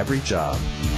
every job.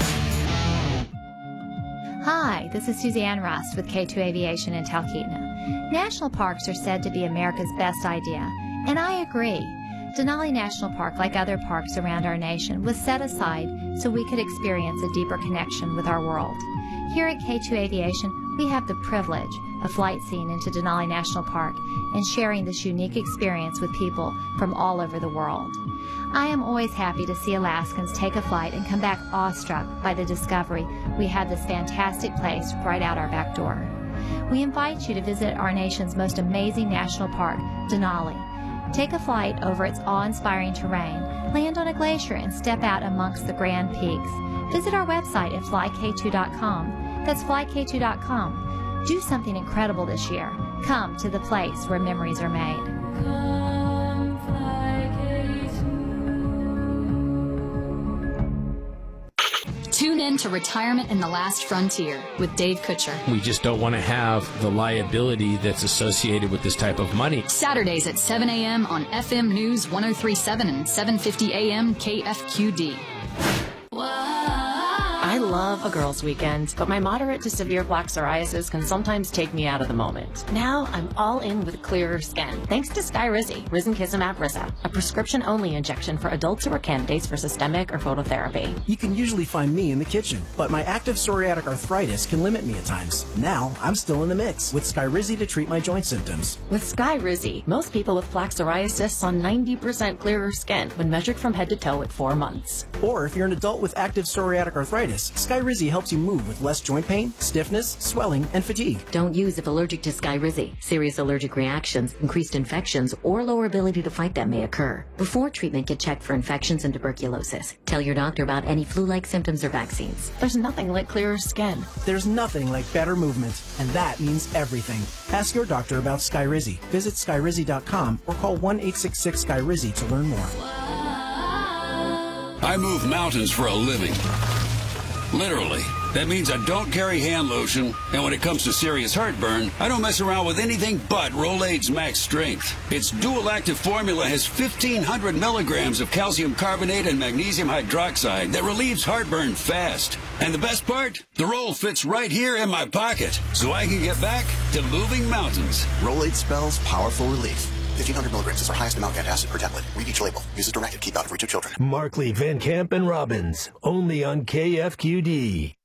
Hi, this is Suzanne Rust with K2 Aviation in Talkeetna. National parks are said to be America's best idea, and I agree. Denali National Park, like other parks around our nation, was set aside so we could experience a deeper connection with our world. Here at K2 Aviation, we have the privilege of flight seeing into Denali National Park and sharing this unique experience with people from all over the world. I am always happy to see Alaskans take a flight and come back awestruck by the discovery we have this fantastic place right out our back door. We invite you to visit our nation's most amazing national park, Denali. Take a flight over its awe-inspiring terrain, land on a glacier, and step out amongst the grand peaks. Visit our website at flyk2.com. That's flyk2.com. Do something incredible this year. Come to the place where memories are made. Tune in to Retirement in the Last Frontier with Dave Kutcher. We just don't want to have the liability that's associated with this type of money. Saturdays at 7 a.m. on FM News 103.7 and 7:50 a.m. KFQD. I love a girls' weekend, but my moderate to severe plaque psoriasis can sometimes take me out of the moment. Now I'm all in with clearer skin, thanks to Skyrizi, Risankizumab Risa, a prescription-only injection for adults who are candidates for systemic or phototherapy. You can usually find me in the kitchen, but my active psoriatic arthritis can limit me at times. Now I'm still in the mix with Skyrizi to treat my joint symptoms. With Skyrizi, most people with plaque psoriasis saw 90% clearer skin when measured from head to toe at 4 months. Or if you're an adult with active psoriatic arthritis, Skyrizi helps you move with less joint pain, stiffness, swelling, and fatigue. Don't use if allergic to Skyrizi. Serious allergic reactions, increased infections, or lower ability to fight them may occur. Before treatment, get checked for infections and tuberculosis. Tell your doctor about any flu-like symptoms or vaccines. There's nothing like clearer skin. There's nothing like better movement, and that means everything. Ask your doctor about Skyrizi. Visit Skyrizi.com or call 1-866-SKYRIZI to learn more. I move mountains for a living. Literally. That means I don't carry hand lotion, and when it comes to serious heartburn, I don't mess around with anything but Rolaids Max Strength. Its dual-active formula has 1,500 milligrams of calcium carbonate and magnesium hydroxide that relieves heartburn fast. And the best part? The roll fits right here in my pocket, so I can get back to moving mountains. Rolaids spells powerful relief. 1,500 milligrams is our highest amount of antacid per tablet. Read each label. Use as directed. Keep out of reach of children. Markley, Van Camp, and Robbins. Only on KFQD.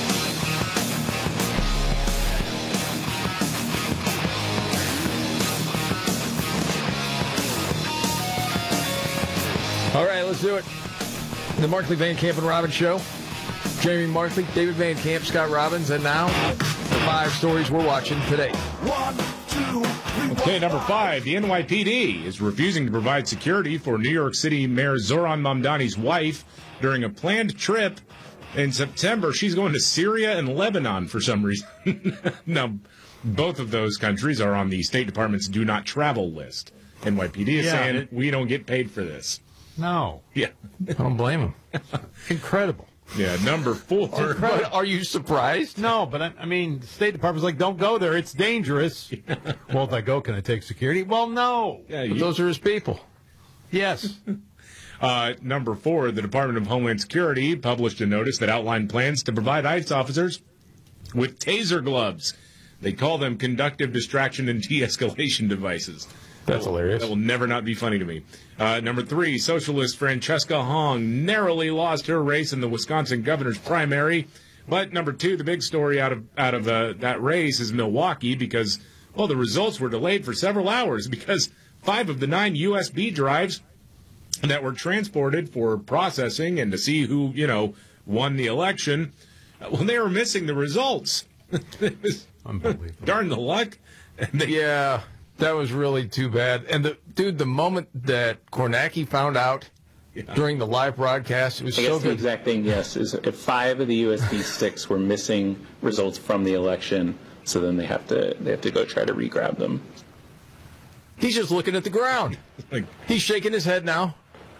All right, let's do it. The Markley, Van Camp, and Robbins Show. Jamie Markley, David Van Camp, Scott Robbins, and now the 5 stories we're watching today. 1, 2, 3. Okay, number 5. The NYPD is refusing to provide security for New York City Mayor Zohran Mamdani's wife during a planned trip in September. She's going to Syria and Lebanon for some reason. Now, both of those countries are on the State Department's do not travel list. NYPD is saying, we don't get paid for this. No. Yeah. I don't blame him. Incredible. Yeah, number 4. Are you surprised? No, but I mean, the State Department's like, don't go there. It's dangerous. Well, if I go, can I take security? Well, no. Yeah, but those are his people. Yes. Number 4, the Department of Homeland Security published a notice that outlined plans to provide ICE officers with taser gloves. They call them conductive distraction and de-escalation devices. That's hilarious. That will never not be funny to me. Number 3, socialist Francesca Hong narrowly lost her race in the Wisconsin governor's primary. But number 2, the big story out of that race is Milwaukee because, well, the results were delayed for several hours because 5 of the 9 USB drives that were transported for processing and to see who, won the election, well, they were missing the results. It was unbelievable. Darn the luck. Yeah. That was really too bad. And, the moment that Kornacki found out during the live broadcast, it was so good. The exact thing, yes, is if 5 of the USB sticks were missing results from the election, so then they have to go try to re-grab them. He's just looking at the ground. He's shaking his head now.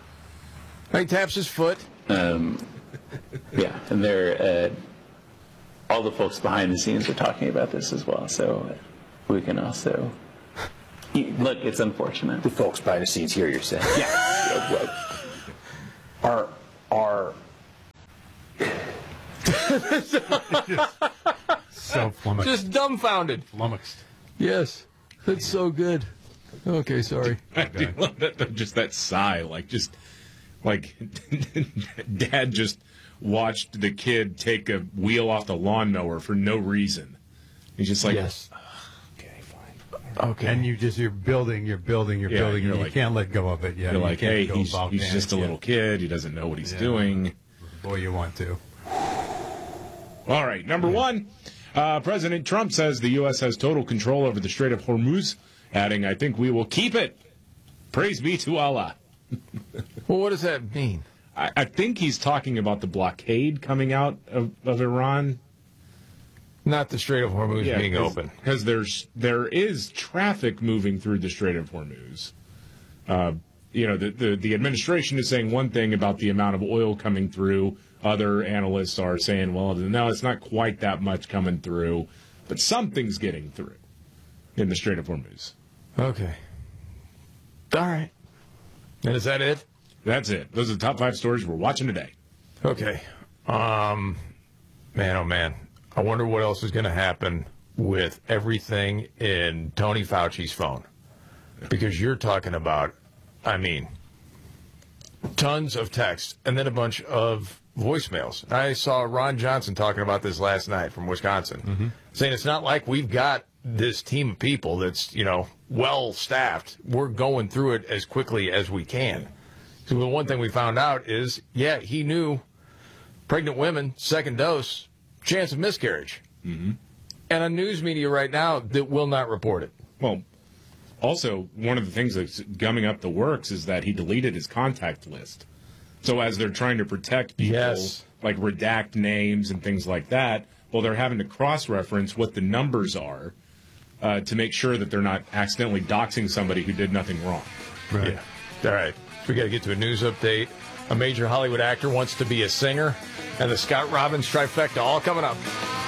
He taps his foot. Yeah, and they're all the folks behind the scenes are talking about this as well, so we can also... Look, it's unfortunate. The folks behind the scenes here, you're saying. Yeah. Are So flummoxed. Just dumbfounded. Flummoxed. Yes, that's so good. Okay, sorry. I do love that, just that sigh, like Dad just watched the kid take a wheel off the lawnmower for no reason. He's just like, yes. Okay, fine. Okay. And you're building, and you like, can't let go of it yet. You're like, hey, he's just a little yet. kid. He doesn't know what he's doing. Boy, you want to. All right, number one. President Trump says the U.S. has total control over the Strait of Hormuz, adding, I think we will keep it. Praise be to Allah. Well, what does that mean? I think he's talking about the blockade coming out of Iran. Not the Strait of Hormuz being open. Because there is traffic moving through the Strait of Hormuz. The administration is saying one thing about the amount of oil coming through. Other analysts are saying, well, no, it's not quite that much coming through, but something's getting through in the Strait of Hormuz. Okay. All right. And is that it? That's it. Those are the top 5 stories we're watching today. Okay. Man, oh, man. I wonder what else is going to happen with everything in Tony Fauci's phone. Because you're talking about, tons of text and then a bunch of voicemails. I saw Ron Johnson talking about this last night from Wisconsin, saying it's not like we've got this team of people that's, well staffed. We're going through it as quickly as we can. So the one thing we found out is, he knew pregnant women, second dose, chance of miscarriage. And on news media right now that will not report it. Well, also, one of the things that's gumming up the works is that he deleted his contact list. So as they're trying to protect people, like redact names and things like that, well, they're having to cross-reference what the numbers are to make sure that they're not accidentally doxing somebody who did nothing wrong. Right. Yeah. All right. We got to get to a news update. A major Hollywood actor wants to be a singer, and the Scott Robbins trifecta all coming up.